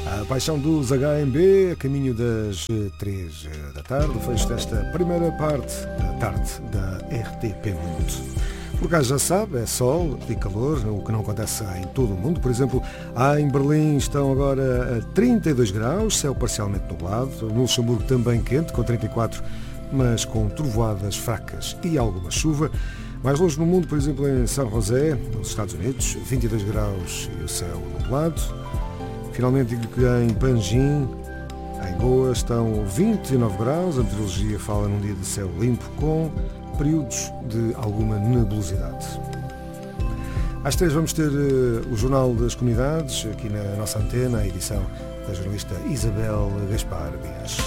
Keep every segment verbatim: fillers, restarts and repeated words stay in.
A paixão dos H M B, a caminho das três da tarde, o fecho desta primeira parte da tarde da R T P Mundo. Por cá já sabe, é sol e calor, o que não acontece em todo o mundo. Por exemplo, há em Berlim estão agora a trinta e dois graus, céu parcialmente nublado. No Luxemburgo também quente, com trinta e quatro, mas com trovoadas fracas e alguma chuva. Mais longe no mundo, por exemplo, em São José, nos Estados Unidos, vinte e dois graus e o céu nublado. Finalmente digo que em Panjim, em Goa, estão vinte e nove graus. A meteorologia fala num dia de céu limpo com períodos de alguma nebulosidade. Às três vamos ter uh, o Jornal das Comunidades, aqui na nossa antena, a edição da jornalista Isabel Gaspar Dias.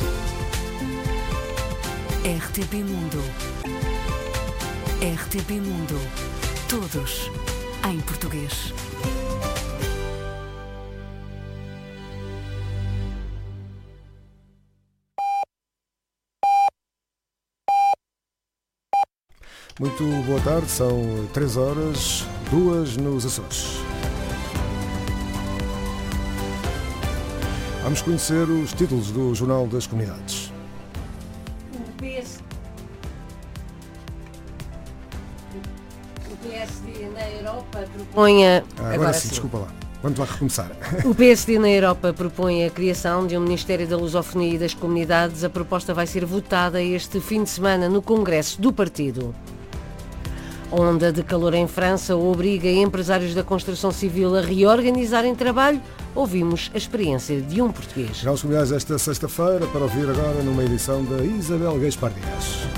R T P Mundo. R T P Mundo. Todos em português. Muito boa tarde, são três horas, duas nos Açores. Vamos conhecer os títulos do Jornal das Comunidades. O P S... o P S D na Europa propõe a... Ah, agora, agora sim, sim, desculpa lá. Vamos lá recomeçar. O P S D na Europa propõe a criação de um Ministério da Lusofonia e das Comunidades. A proposta vai ser votada este fim de semana no Congresso do partido. Onda de calor em França obriga empresários da construção civil a reorganizarem trabalho. Ouvimos a experiência de um português. Jornal das Comunidades esta sexta-feira, para ouvir agora numa edição da Isabel Gaspar Dias.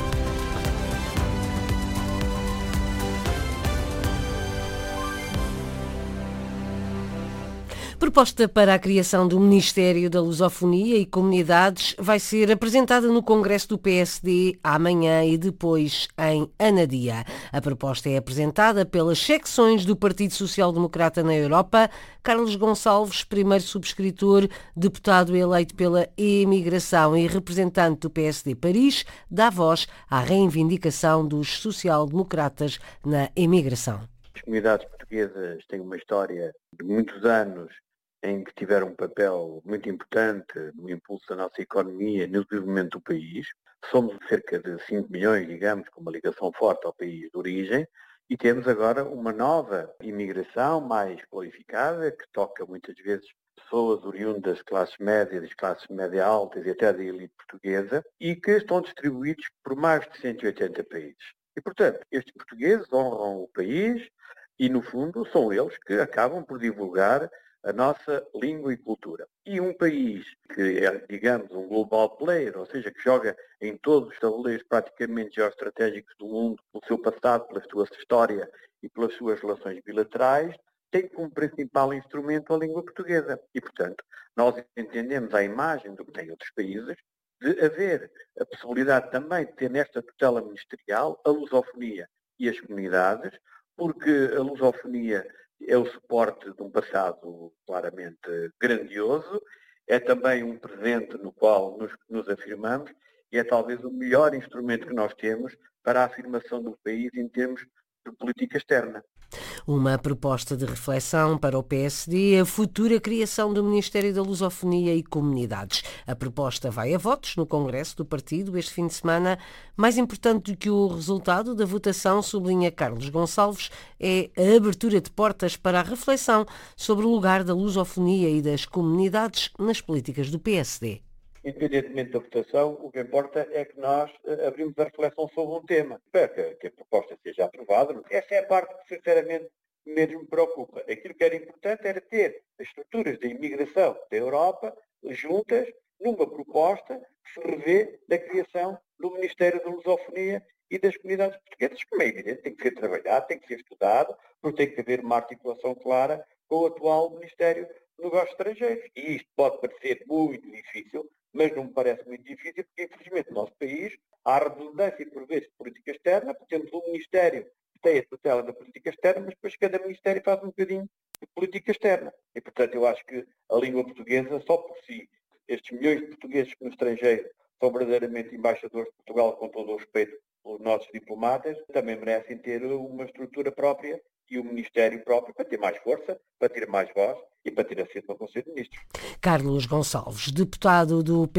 Proposta para a criação do Ministério da Lusofonia e Comunidades vai ser apresentada no Congresso do P S D amanhã e depois em Anadia. A proposta é apresentada pelas secções do Partido Social Democrata na Europa. Carlos Gonçalves, primeiro subscritor, deputado eleito pela Imigração e representante do P S D Paris, dá voz à reivindicação dos social-democratas na imigração. As comunidades portuguesas têm uma história de muitos anos em que tiveram um papel muito importante no impulso da nossa economia e no desenvolvimento do país. Somos cerca de cinco milhões, digamos, com uma ligação forte ao país de origem, e temos agora uma nova imigração mais qualificada, que toca muitas vezes pessoas oriundas das classes médias, das classes média altas e até da elite portuguesa, e que estão distribuídos por mais de cento e oitenta países. E, portanto, estes portugueses honram o país e, no fundo, são eles que acabam por divulgar a nossa língua e cultura. E um país que é, digamos, um global player, ou seja, que joga em todos os tabuleiros praticamente geoestratégicos do mundo, pelo seu passado, pela sua história e pelas suas relações bilaterais, tem como principal instrumento a língua portuguesa. E, portanto, nós entendemos a imagem do que tem outros países, de haver a possibilidade também de ter nesta tutela ministerial a lusofonia e as comunidades, porque a lusofonia é o suporte de um passado claramente grandioso, é também um presente no qual nos, nos afirmamos e é talvez o melhor instrumento que nós temos para a afirmação do país em termos de política externa. Uma proposta de reflexão para o P S D, a futura criação do Ministério da Lusofonia e Comunidades. A proposta vai a votos no Congresso do partido este fim de semana. Mais importante do que o resultado da votação, sublinha Carlos Gonçalves, é a abertura de portas para a reflexão sobre o lugar da lusofonia e das comunidades nas políticas do P S D. Independentemente da votação, o que importa é que nós uh, abrimos a reflexão sobre um tema. Espero que, que a proposta seja aprovada. Essa é a parte que, sinceramente, mesmo me preocupa. Aquilo que era importante era ter as estruturas da imigração da Europa juntas numa proposta que se revê da criação do Ministério da Lusofonia e das Comunidades Portuguesas. Como é evidente, tem que ser trabalhado, tem que ser estudado, porque tem que haver uma articulação clara com o atual Ministério dos Negócios Estrangeiros. E isto pode parecer muito difícil, mas não me parece muito difícil, porque infelizmente no nosso país há redundância por vezes de política externa, porque temos um Ministério que tem a tutela da política externa, mas depois cada Ministério faz um bocadinho de política externa. E portanto eu acho que a língua portuguesa, só por si, estes milhões de portugueses que no estrangeiro são verdadeiramente embaixadores de Portugal, com todo o respeito pelos nossos diplomatas, também merecem ter uma estrutura própria e o Ministério próprio para ter mais força, para ter mais voz e para ter acesso ao Conselho de Ministros. Carlos Gonçalves, deputado do